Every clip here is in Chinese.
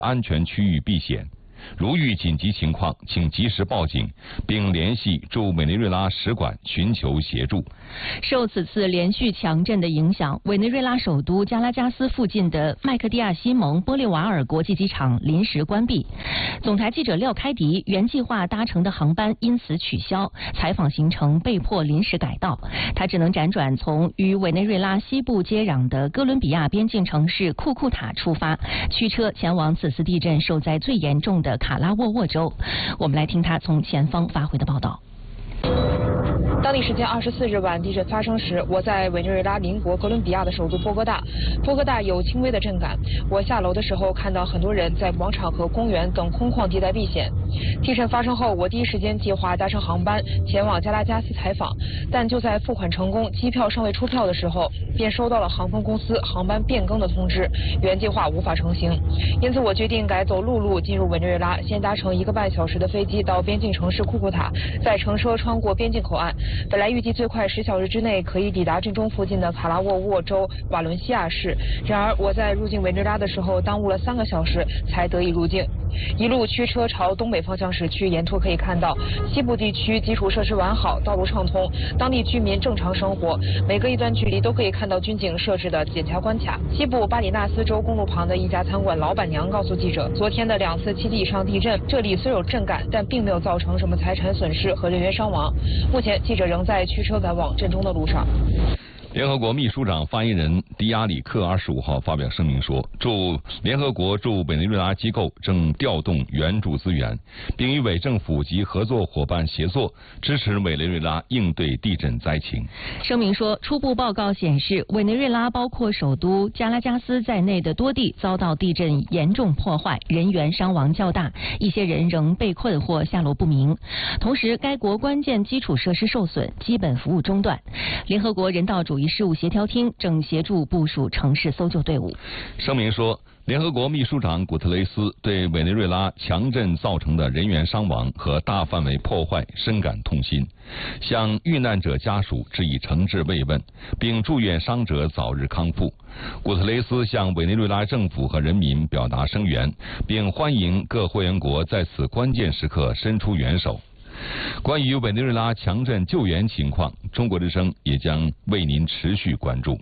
安全区域避险。如遇紧急情况，请及时报警，并联系驻委内瑞拉使馆寻求协助。 受此次连续强震的影响，委内瑞拉首都加拉加斯附近的麦克蒂亚西蒙玻利瓦尔国际机场临时关闭。总台记者廖开迪原计划搭乘的航班因此取消，采访行程被迫临时改道，他只能辗转从与委内瑞拉西部接壤的哥伦比亚边境城市库库塔出发，驱车前往此次地震受灾最严重的卡拉沃沃州。我们来听他从前方发回的报道。 当地时间24日晚，地震发生时，我在委内瑞拉邻国哥伦比亚的首都波哥大。波哥大有轻微的震感。我下楼的时候，看到很多人在广场和公园等空旷地带避险。地震发生后，我第一时间计划搭乘航班前往加拉加斯采访，但就在付款成功、机票尚未出票的时候，便收到了航空公司航班变更的通知，原计划无法成行。因此，我决定改走陆路进入委内瑞拉，先搭乘1个半小时的飞机到边境城市库库塔，再乘车穿过边境口岸。本来预计最快10小时之内可以抵达震中附近的卡拉沃沃州瓦伦西亚市，然而我在入境委内瑞拉的时候耽误了3个小时才得以入境。一路驱车朝东北方向驶去，沿途可以看到西部地区基础设施完好，道路畅通，当地居民正常生活，每隔一段距离都可以看到军警设置的检查关卡。西部巴里纳斯州公路旁的一家餐馆老板娘告诉记者，昨天的2次7级以上地震，这里虽有震感，但并没有造成什么财产损失和人员伤亡。目前记者仍在驱车赶往震中的路上。 联合国秘书长发言人迪亚里克25号发表声明说，联合国驻委内瑞拉机构正调动援助资源，并与委政府及合作伙伴协作，支持委内瑞拉应对地震灾情。 声明说，初步报告显示，委内瑞拉包括首都加拉加斯在内的多地遭到地震严重破坏，人员伤亡较大，一些人仍被困或下落不明。同时，该国关键基础设施受损，基本服务中断。联合国人道主义事务协调厅正协助部署城市搜救队伍。 声明说，联合国秘书长古特雷斯对委内瑞拉强震造成的人员伤亡和大范围破坏深感痛心，向遇难者家属致以诚挚慰问，并祝愿伤者早日康复。古特雷斯向委内瑞拉政府和人民表达声援，并欢迎各会员国在此关键时刻伸出援手。关于委内瑞拉强震救援情况，中国之声也将为您持续关注。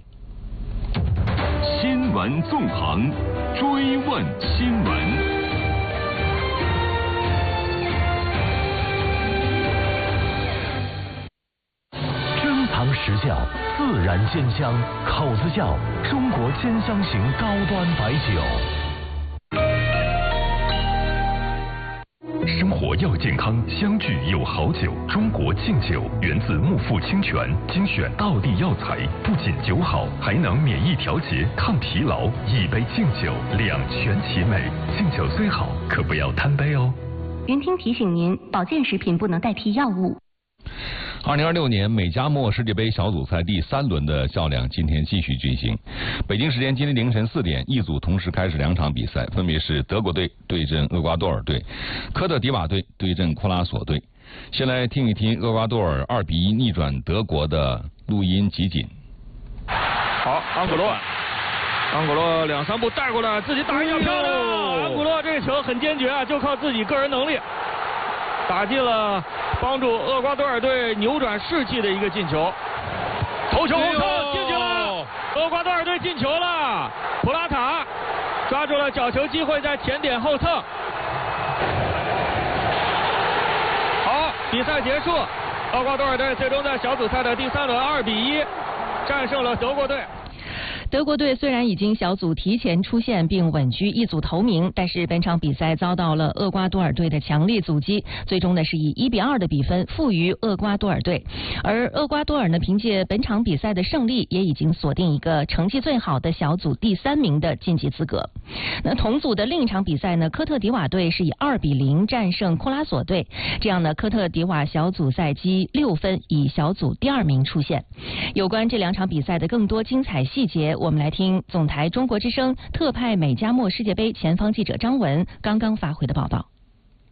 新闻纵横，追问新闻。 珍藏实窖，自然鲜香，口子窖，中国鲜香型高端白酒。 生活要健康，相聚有好酒。中国敬酒源自木富清泉，精选道地药材，不仅酒好，还能免疫调节、抗疲劳。一杯敬酒，两全其美。敬酒虽好，可不要贪杯哦。 云听提醒您，保健食品不能代替药物。 2026年美加墨世界杯小组赛第3轮的较量今天继续进行。北京时间今天凌晨4点，一组同时开始2场比赛，分别是德国队对阵厄瓜多尔队，科特迪瓦队对阵库拉索队。先来听一听厄瓜多尔2-1逆转德国的录音集锦。 好，安古洛2-3步带过来，自己打一下漂亮。安古洛这个球很坚决啊，就靠自己个人能力打进了，帮助厄瓜多尔队扭转士气的一个进球。头球后蹭进去了，厄瓜多尔队进球了。普拉塔抓住了角球机会，在前点后蹭。好，比赛结束，厄瓜多尔队最终在小组赛的第3轮2-1战胜了德国队。 德国队虽然已经小组提前出线并稳居一组头名，但是本场比赛遭到了厄瓜多尔队的强力阻击，最终呢是以1-2的比分负于厄瓜多尔队。而厄瓜多尔呢，凭借本场比赛的胜利，也已经锁定一个成绩最好的小组第3名的晋级资格。那同组的另一场比赛呢，科特迪瓦队是以2-0战胜库拉索队，这样呢，科特迪瓦小组赛积6分，以小组第2名出线。有关这2场比赛的更多精彩细节，我们来听总台中国之声特派美加墨世界杯前方记者张文刚刚发回的报道。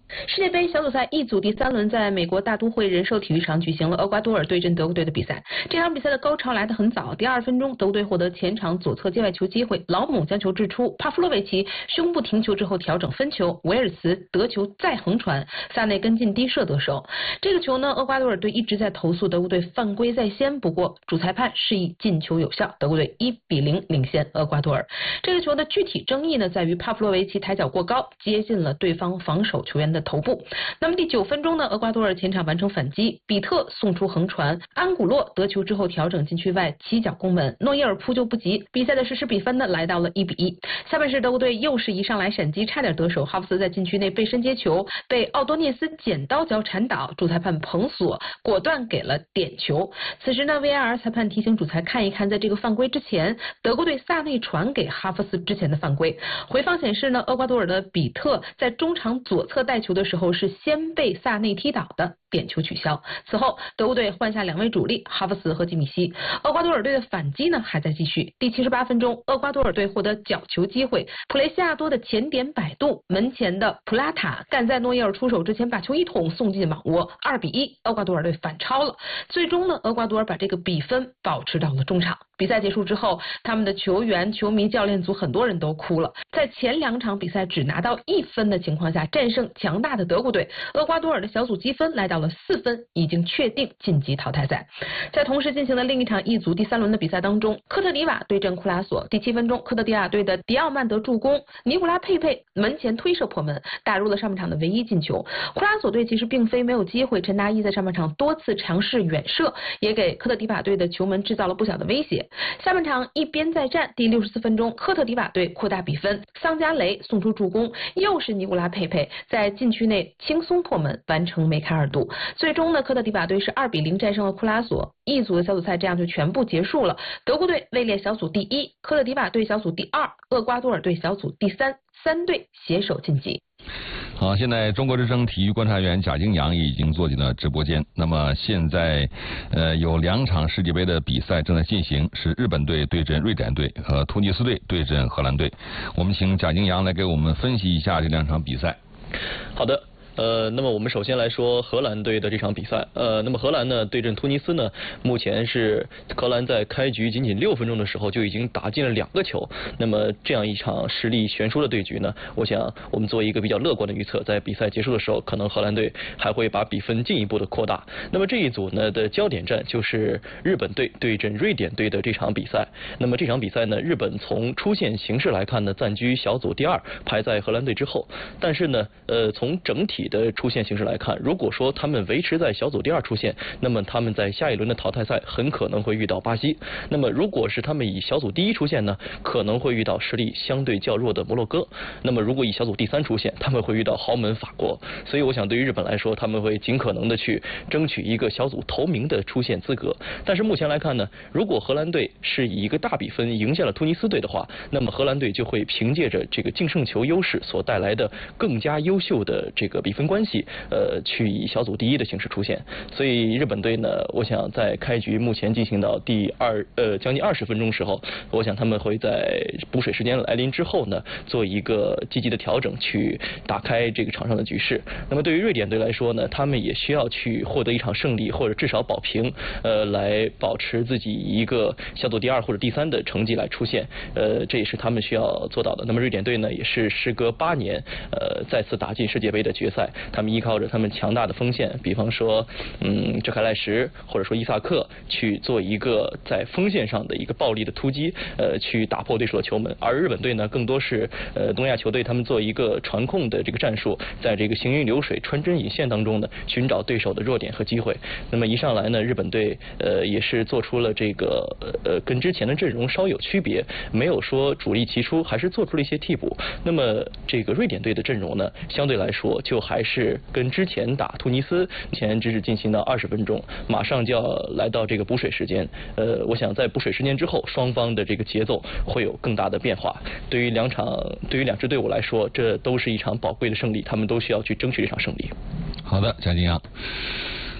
世界杯小组赛 E 组第3轮，在美国大都会人寿体育场举行了厄瓜多尔对阵德国队的比赛。这场比赛的高潮来得很早，第2分钟，德国队获得前场左侧界外球机会，老姆将球掷出，帕夫洛维奇胸部停球之后调整分球，维尔茨得球再横传，萨内跟进低射得手。这个球呢，厄瓜多尔队一直在投诉德国队犯规在先，不过主裁判示意进球有效，德国队1-0领先厄瓜多尔。这个球的具体争议呢，在于帕夫洛维奇抬脚过高，接近了对方防守球员的头部。那么第9分钟呢，厄瓜多尔前场完成反击，比特送出横传，安古洛得球之后调整禁区外起脚攻门，诺伊尔扑救不及，比赛的实时比分呢来到了1-1。下半时德国队又是一上来闪击，差点得手，哈弗斯在禁区内背身接球，被奥多涅斯剪刀脚铲倒，主裁判彭索果断给了点球。此时呢 VAR 裁判提醒主裁看一看，在这个犯规之前，德国队萨内传给哈弗斯之前的犯规。回放显示呢，厄瓜多尔的比特在中场左侧带球的时候是先被萨内踢倒的，点球取消。此后德国队换下2位主力哈弗斯和基米希，厄瓜多尔队的反击呢还在继续。第78分钟，厄瓜多尔队获得角球机会，普雷西亚多的前点摆渡，门前的普拉塔赶在诺伊尔出手之前把球一捅送进网窝，2-1，厄瓜多尔队反超了。最终呢，厄瓜多尔把这个比分保持到了中场。比赛结束之后，他们的球员、球迷、教练组很多人都哭了。在前2场比赛只拿到1分的情况下，战胜强大的德国队，厄瓜多尔的小组积分来到了4分，已经确定晋级淘汰赛。在同时进行的另一场E组第3轮的比赛当中，科特迪瓦对阵库拉索。第7分钟，科特迪瓦队的迪奥曼德助攻，尼古拉佩佩门前推射破门，打入了上半场的唯一进球。库拉索队其实并非没有机会，陈达伊在上半场多次尝试远射，也给科特迪瓦队的球门制造了不小的威胁。下半场一边再战，第64分钟，科特迪瓦队扩大比分，桑加雷送出助攻，又是尼古拉佩佩在禁区内轻松破门，完成梅开2度。最终呢，科特迪瓦队是2-0战胜了库拉索。E组的小组赛这样就全部结束了。德国队位列小组第1，科特迪瓦队小组第2，厄瓜多尔队小组第3，3队携手晋级。 好，现在中国之声体育观察员贾京阳已经坐进了直播间。那么现在有2场世界杯的比赛正在进行，是日本队对阵瑞典队和突尼斯队对阵荷兰队。我们请贾京阳来给我们分析一下这2场比赛。 好的。那么我们首先来说荷兰队的这场比赛。那么荷兰呢对阵突尼斯呢，目前是荷兰在开局仅6分钟的时候就已经打进了2个球。那么这样一场实力悬殊的对局呢，我想我们做一个比较乐观的预测，在比赛结束的时候，可能荷兰队还会把比分进一步的扩大。那么这一组呢的焦点战就是日本队对阵瑞典队的这场比赛。那么这场比赛呢，日本从出线形势来看呢，暂居小组第2，排在荷兰队之后。但是呢，从整体的出线形势来看，如果说他们维持在小组第2出线，那么他们在下一轮的淘汰赛很可能会遇到巴西。那么如果是他们以小组第1出线呢，可能会遇到实力相对较弱的摩洛哥。那么如果以小组第3出线，他们会遇到豪门法国。所以我想对于日本来说，他们会尽可能的去争取一个小组头名的出线资格。但是目前来看呢，如果荷兰队是以一个大比分赢下了突尼斯队的话，那么荷兰队就会凭借着这个净胜球优势所带来的更加优秀的这个比分关系，去以小组第1的形式出现。所以日本队呢，我想在开局目前进行到将近20分钟时候，我想他们会在补水时间来临之后呢，做一个积极的调整，去打开这个场上的局势。那么对于瑞典队来说呢，他们也需要去获得一场胜利，或者至少保平，来保持自己一个小组第2或者第3的成绩来出现。这也是他们需要做到的。那么瑞典队呢，也是时隔8年，再次打进世界杯的决赛。他们依靠着他们强大的锋线，比方说哲凯赖什或者说伊萨克，去做一个在锋线上的一个暴力的突击，去打破对手的球门。而日本队呢，更多是东亚球队，他们做一个传控的这个战术，在这个行云流水、穿针引线当中呢，寻找对手的弱点和机会。那么一上来呢，日本队也是做出了这个跟之前的阵容稍有区别，没有说主力齐出，还是做出了一些替补。那么这个瑞典队的阵容呢，相对来说就还是跟之前打突尼斯前只是进行到20分钟，马上就要来到这个补水时间。我想在补水时间之后，双方的这个节奏会有更大的变化。对于2支队伍来说，这都是一场宝贵的胜利，他们都需要去争取这场胜利。 好的，贾金阳。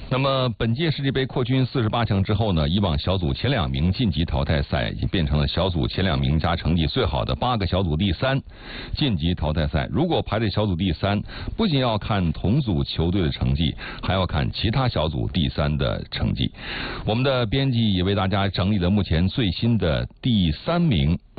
那么本届世界杯扩军48强之后呢，以往小组前2名晋级淘汰赛已经变成了小组前2名加成绩最好的8个小组第3晋级淘汰赛。如果排在小组第3，不仅要看同组球队的成绩，还要看其他小组第3的成绩。我们的编辑也为大家整理了目前最新的第3名